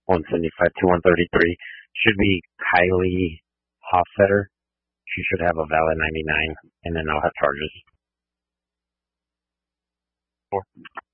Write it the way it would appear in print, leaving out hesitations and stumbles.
175 to 133 should be Kylie Hofstetter. She should have a valid 99, and then I'll have charges. 4.